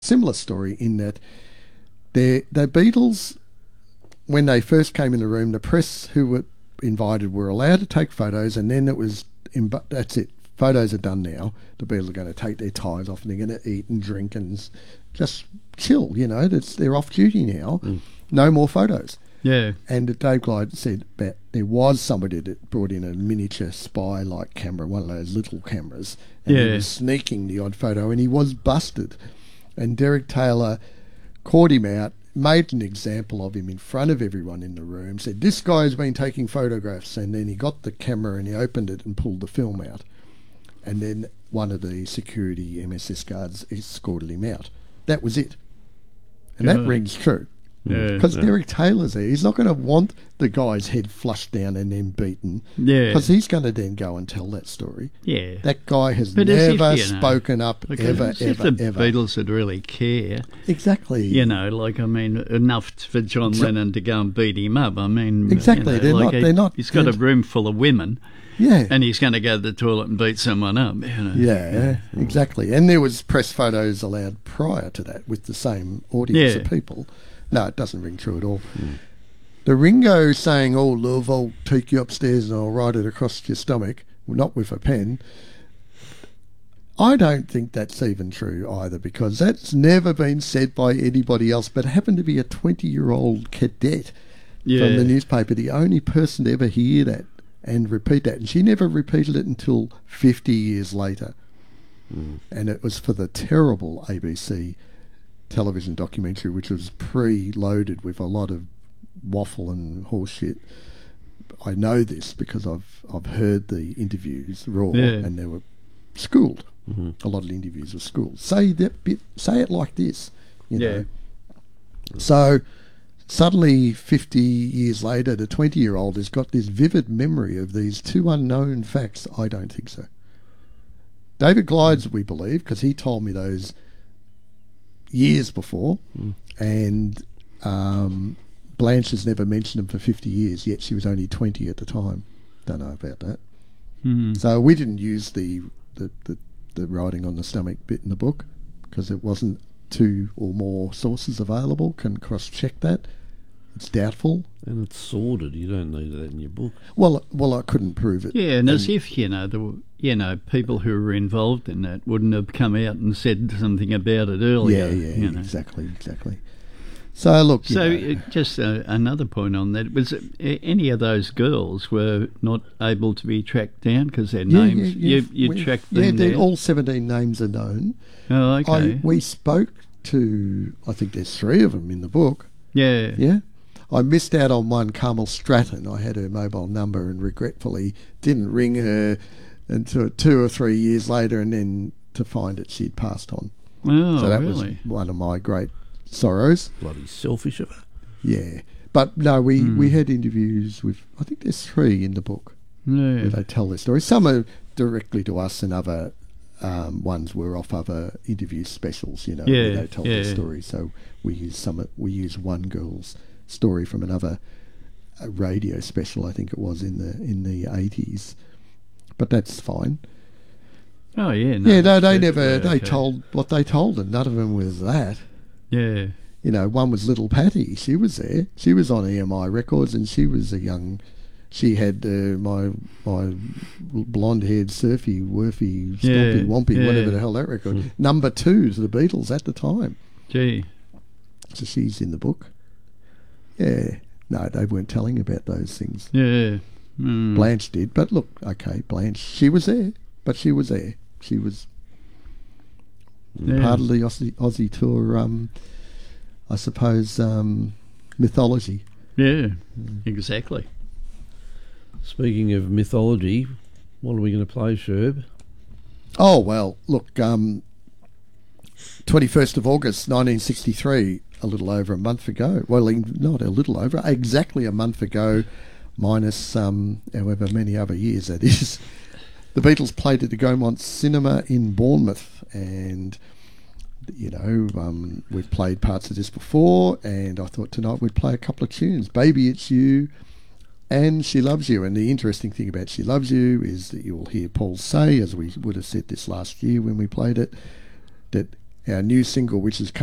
similar story in that the Beatles, when they first came in the room, the press who were invited were allowed to take photos, and then it was, that's it. Photos are done now. The Beatles are going to take their ties off and they're going to eat and drink and just chill, they're off duty now. No more photos. Yeah. And Dave Glide said that there was somebody that brought in a miniature spy-like camera, one of those little cameras, and he was sneaking the odd photo, and he was busted. And Derek Taylor caught him out, made an example of him in front of everyone in the room, said, "This guy's been taking photographs," and then he got the camera and he opened it and pulled the film out. And then one of the security MSS guards escorted him out. That was it. And that rings true. Because Derek Taylor's there. He's not going to want the guy's head flushed down and then beaten. Because he's going to then go and tell that story. Yeah. That guy has never spoken up, ever, if ever, the ever. Beatles would really care. Exactly. Enough for John Lennon to go and beat him up. Exactly. They're not. He's got a room full of women. Yeah. And he's going to go to the toilet and beat someone up. Yeah, exactly. And there was press photos allowed prior to that with the same audience of people. No, it doesn't ring true at all. The Ringo saying, "Oh, love, I'll take you upstairs and I'll write it across your stomach," well, not with a pen. I don't think that's even true either, because that's never been said by anybody else, but happened to be a 20-year-old cadet from the newspaper, the only person to ever hear that and repeat that. And she never repeated it until 50 years later. And it was for the terrible ABC television documentary, which was pre-loaded with a lot of waffle and horse shit. I know this because I've heard the interviews raw, and they were schooled. A lot of the interviews were schooled. Say that bit, say it like this, you know. So suddenly, 50 years later, the 20-year-old has got this vivid memory of these two unknown facts. I don't think so. David Glide's, we believe, because he told me those years before, and Blanche has never mentioned them for 50 years, yet she was only 20 at the time. Don't know about that. So we didn't use the writing on the stomach bit in the book because it wasn't two or more sources available can cross-check that. It's doubtful. And it's sordid. You don't need that in your book. Well, I couldn't prove it. Yeah, and as if, people who were involved in that wouldn't have come out and said something about it earlier. Yeah, exactly. So, look... just another point on that, was any of those girls were not able to be tracked down because their names... You tracked them down? All 17 names are known. Oh, okay. We spoke to... I think there's 3 of them in the book. Yeah. Yeah? I missed out on one, Carmel Stratton. I had her mobile number and regretfully didn't ring her until 2 or 3 years later, and then to find that she'd passed on. Oh, so that really? was one of my great sorrows. Bloody selfish of her. Yeah. But no, we had interviews with, I think there's 3 in the book where they tell their story. Some are directly to us, and other ones were off other interview specials, where they tell their story. So we use one girl's story from another radio special, I think it was in the 80s, but that's fine. Oh yeah, they told what they told, and none of them was that. Yeah, one was Little Patty. She was there. She was on EMI Records, and she was she had my blonde-haired surfy, wurfy, stompy, wompy, whatever the hell that record. Number 2 to the Beatles at the time. Gee. So she's in the book. Yeah. No, they weren't telling about those things. Yeah. Blanche did. But look, okay, Blanche, she was there. But she was there. She was part of the Aussie tour, I suppose, mythology. Yeah, exactly. Speaking of mythology, what are we going to play, Sherb? Oh, well, look, 21st of August, 1963, a little over a month ago. Well, not a little over, exactly a month ago, minus however many other years that is. The Beatles played at the Gaumont Cinema in Bournemouth, and, we've played parts of this before, and I thought tonight we'd play a couple of tunes. Baby, It's You and She Loves You. And the interesting thing about She Loves You is that you'll hear Paul say, as we would have said this last year when we played it, that our new single, which is